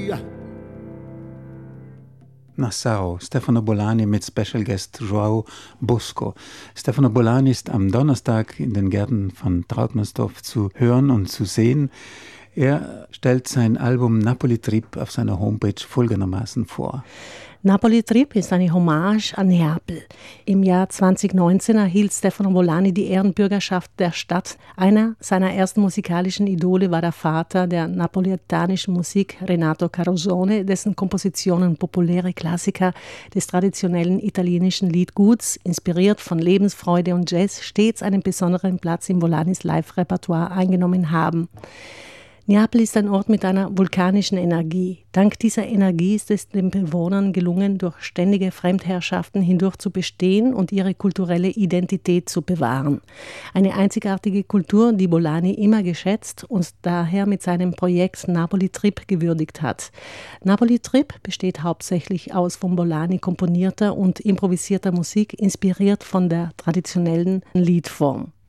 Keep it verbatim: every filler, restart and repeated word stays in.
Nassau, Stefano Bolani mit Special Guest João Bosco. Stefano Bolani ist am Donnerstag in den Gärten von Trautmannsdorf zu hören und zu sehen. Er stellt sein Album Napoli Trip auf seiner Homepage folgendermaßen vor. Napoli Trip ist eine Hommage an Neapel. Im Jahr zweitausendneunzehn erhielt Stefano Bolani die Ehrenbürgerschaft der Stadt. Einer seiner ersten musikalischen Idole war der Vater der napoletanischen Musik, Renato Carosone, dessen Kompositionen populäre Klassiker des traditionellen italienischen Liedguts, inspiriert von Lebensfreude und Jazz, stets einen besonderen Platz in Bolanis Live-Repertoire eingenommen haben. Neapel ist ein Ort mit einer vulkanischen Energie. Dank dieser Energie ist es den Bewohnern gelungen, durch ständige Fremdherrschaften hindurch zu bestehen und ihre kulturelle Identität zu bewahren. Eine einzigartige Kultur, die Bolani immer geschätzt und daher mit seinem Projekt Napoli Trip gewürdigt hat. Napoli Trip besteht hauptsächlich aus von Bolani komponierter und improvisierter Musik, inspiriert von der traditionellen Liedform.